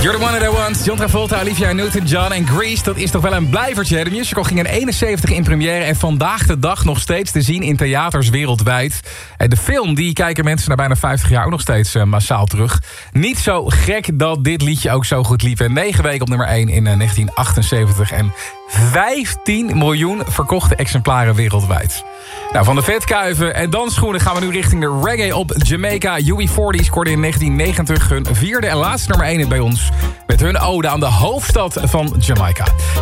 You're the one that I want. John Travolta, Olivia Newton-John en Grease. Dat is toch wel een blijvertje. De musical ging in 71 in première en vandaag de dag nog steeds te zien in theaters wereldwijd. En de film die kijken mensen na bijna 50 jaar ook nog steeds massaal terug. Niet zo gek dat dit liedje ook zo goed liep. 9 weken op nummer 1 in 1978 en 15 miljoen verkochte exemplaren wereldwijd. Nou, van de vetkuiven en dansschoenen gaan we nu richting de reggae op Jamaica. UB40 scoorde in 1990 hun 4e en laatste nummer 1 bij ons met hun ode aan de hoofdstad van Jamaica.